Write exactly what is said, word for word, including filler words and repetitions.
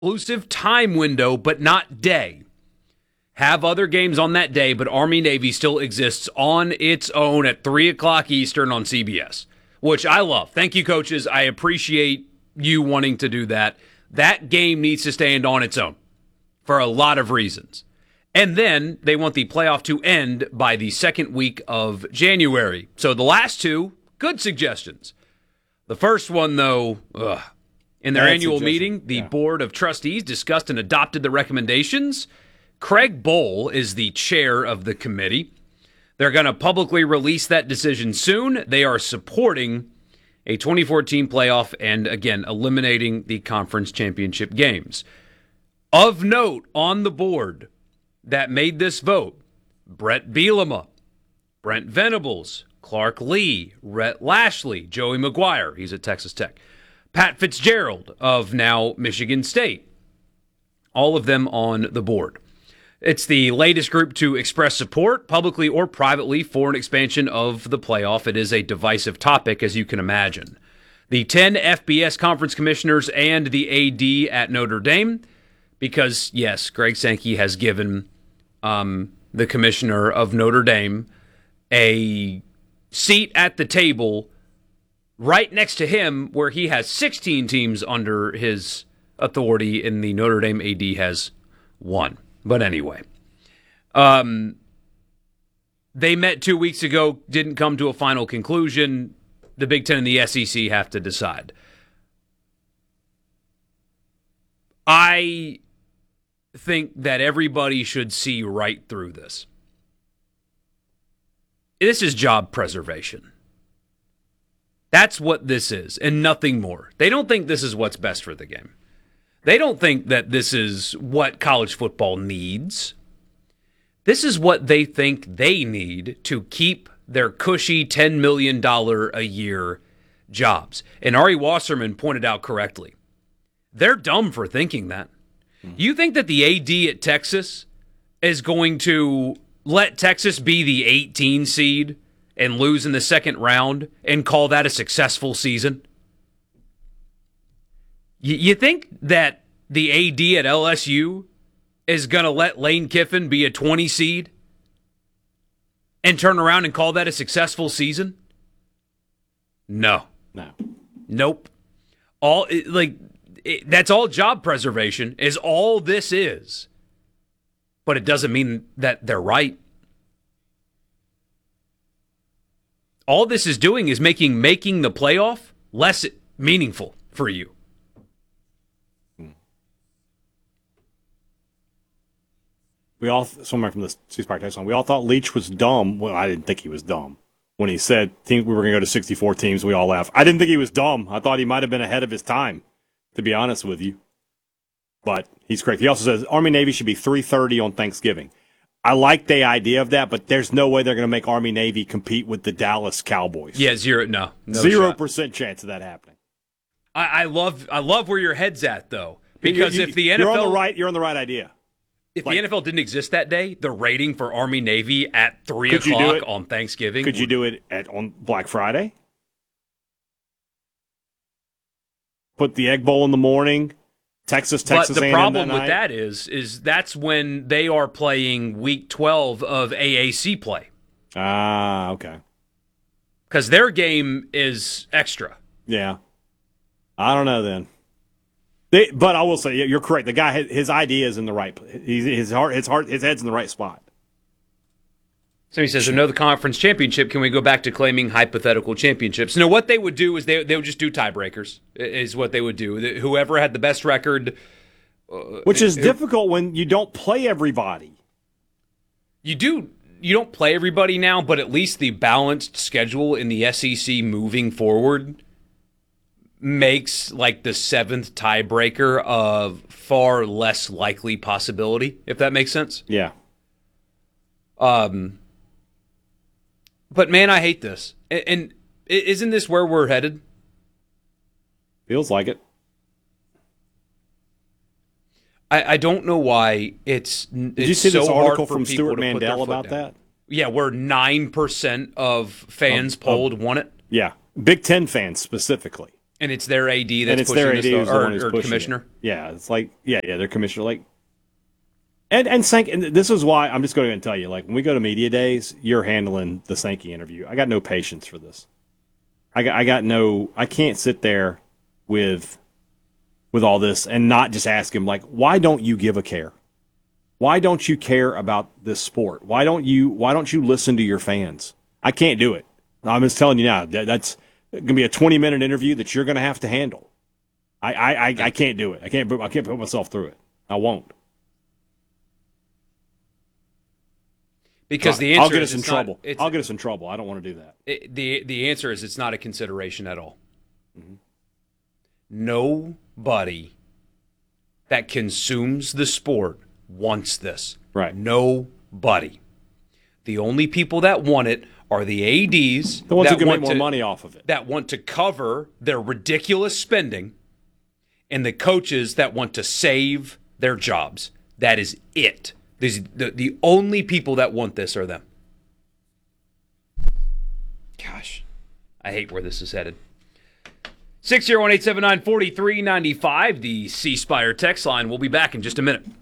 exclusive time window, but not day. Have other games on that day, but Army-Navy still exists on its own at three o'clock Eastern on C B S, which I love. Thank you, coaches. I appreciate you wanting to do that. That game needs to stand on its own for a lot of reasons. And then they want the playoff to end by the second week of January. So the last two, good suggestions. The first one, though, ugh. In their Bad annual suggestion. meeting, the Yeah. Board of Trustees discussed and adopted the recommendations. Craig Bohl is the chair of the committee. They're going to publicly release that decision soon. They are supporting a twenty fourteen playoff and, again, eliminating the conference championship games. Of note on the board that made this vote, Brett Bielema, Brent Venables, Clark Lee, Rhett Lashley, Joey McGuire, he's at Texas Tech, Pat Fitzgerald of now Michigan State, all of them on the board. It's the latest group to express support, publicly or privately, for an expansion of the playoff. It is a divisive topic, as you can imagine. The ten F B S conference commissioners and the A D at Notre Dame, because, yes, Greg Sankey has given um, the commissioner of Notre Dame a seat at the table right next to him, where he has sixteen teams under his authority, and the Notre Dame A D has one. But anyway, um, they met two weeks ago, didn't come to a final conclusion. The Big Ten and the S E C have to decide. I think that everybody should see right through this. This is job preservation. That's what this is, and nothing more. They don't think this is what's best for the game. They don't think that this is what college football needs. This is what they think they need to keep their cushy ten million dollars a year jobs. And Ari Wasserman pointed out correctly, they're dumb for thinking that. You think that the A D at Texas is going to let Texas be the eighteen seed and lose in the second round and call that a successful season? You think that the A D at L S U is going to let Lane Kiffin be a twenty seed and turn around and call that a successful season? No. No. Nope. All like it, that's all job preservation is all this is. But it doesn't mean that they're right. All this is doing is making making the playoff less meaningful for you. We all, someone from the C Spark text on, we all thought Leach was dumb. Well, I didn't think he was dumb. When he said team, we were going to go to sixty-four teams, we all laughed. I didn't think he was dumb. I thought he might have been ahead of his time, to be honest with you. But he's correct. He also says Army-Navy should be three thirty on Thanksgiving. I like the idea of that, but there's no way they're going to make Army-Navy compete with the Dallas Cowboys. Yeah, zero, no. no Zero percent chance of that happening. I, I love I love where your head's at, though. Because you, you, if the N F L... You're on the right, you're on the right idea. If like, the N F L didn't exist that day, the rating for Army-Navy at three Could you do o'clock it? on Thanksgiving... Could you would, do it at on Black Friday? Put the Egg Bowl in the morning, Texas, Texas But the A and M problem that with night. that is, is that's when they are playing Week twelve of A A C play. Ah, okay. Because their game is extra. Yeah. I don't know then. They, but I will say, yeah, you're correct. The guy, his idea is in the right place. His heart, his heart, his head's in the right spot. So he says, "I know the conference championship. Can we go back to claiming hypothetical championships?" No, what they would do is they they would just do tiebreakers. Is what they would do. Whoever had the best record, uh, which is it, difficult when you don't play everybody. You do. You don't play everybody now, but at least the balanced schedule in the S E C moving forward makes like the seventh tiebreaker a far less likely possibility, if that makes sense. Yeah. Um. But man, I hate this. And, and isn't this where we're headed? Feels like it. I, I don't know why it's. Did it's you see so this article from from Stuart to Mandel about down. that? Yeah, where nine percent of fans um, polled um, want it. Yeah, Big Ten fans specifically. And it's their A D that's and it's pushing their this, A D who's the or, one who's or pushing commissioner. It. Yeah, it's like yeah, yeah, their commissioner. Like, and and Sankey. And this is why I'm just going to tell you. Like when we go to media days, you're handling the Sankey interview. I got no patience for this. I got I got no. I can't sit there with with all this and not just ask him like, why don't you give a care? Why don't you care about this sport? Why don't you Why don't you listen to your fans? I can't do it. I'm just telling you now. That, that's going to be a twenty minute interview that you're going to have to handle. I, I, I, I can't do it. I can't. I can't put myself through it. I won't. Because the answer I'll get is us in it's trouble. Not, I'll get us in trouble. I don't want to do that. It, the the answer is it's not a consideration at all. Mm-hmm. Nobody that consumes the sport wants this. Right. Nobody. The only people that want it are the A Ds. The ones that who can want make more to, money off of it. That want to cover their ridiculous spending, and the coaches that want to save their jobs. That is it. These, the, the only people that want this are them. Gosh, I hate where this is headed. six oh one, eight seven nine, four three nine five, the C Spire text line. We'll be back in just a minute.